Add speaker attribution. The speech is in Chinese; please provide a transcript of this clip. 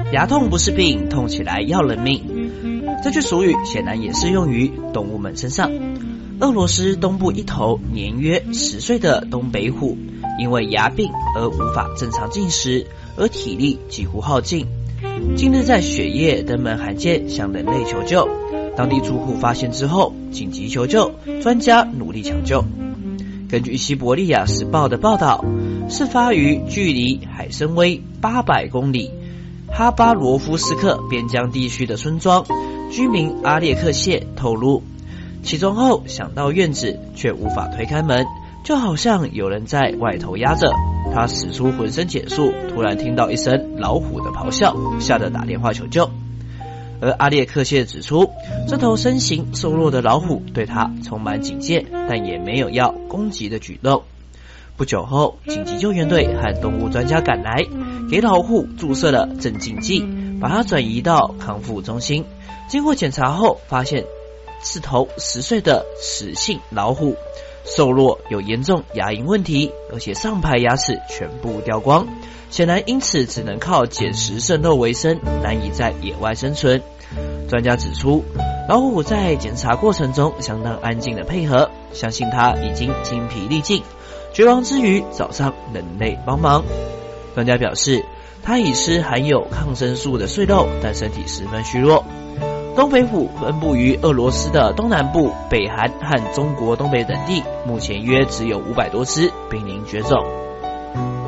Speaker 1: 牙痛不是病，痛起来要人命。这句俗语显然也适用于动物们身上。俄罗斯东部一头年约10岁的东北虎，因为牙病而无法正常进食，而体力几乎耗尽。近日在雪夜登门罕见向人类求救，当地住户发现之后紧急求救，专家努力抢救。根据西伯利亚时报的报道，事发于距离海参崴800公里哈巴罗夫斯克边疆地区的村庄，居民阿列克谢透露，起床后想到院子，却无法推开门，就好像有人在外头压着。他使出浑身解数，突然听到一声老虎的咆哮，吓得打电话求救。而阿列克谢指出，这头身形瘦弱的老虎对他充满警戒，但也没有要攻击的举动。不久后，紧急救援队和动物专家赶来，给老虎注射了镇静剂，把它转移到康复中心。经过检查后，发现是头10岁的雌性老虎，瘦弱，有严重牙龈问题，而且上排牙齿全部掉光，显然因此只能靠捡食剩肉为生，难以在野外生存。专家指出，老虎在检查过程中相当安静的配合，相信它已经精疲力尽，绝望之余找上人类帮忙。专家表示，它已吃含有抗生素的碎肉，但身体十分虚弱。东北虎分布于俄罗斯的东南部、北韩和中国东北等地，目前约只有500多只，濒临绝种。